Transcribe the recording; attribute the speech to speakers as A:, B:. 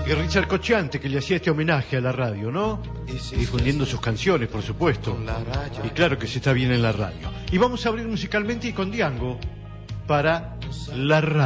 A: Y Richard Cocciante, que le hacía este homenaje a la radio, ¿no? Difundiendo sus canciones, por supuesto. Y claro que se está bien en la radio. Y vamos a abrir musicalmente y con Diango para la radio.